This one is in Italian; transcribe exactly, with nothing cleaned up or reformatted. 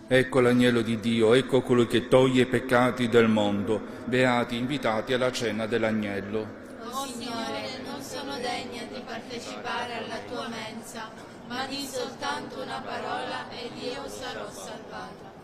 Ecco l'agnello di Dio, ecco colui che toglie i peccati del mondo. Beati invitati alla cena dell'agnello. O Signore, non sono degna di partecipare alla tua mensa, ma di soltanto una parola ed io sarò salvato.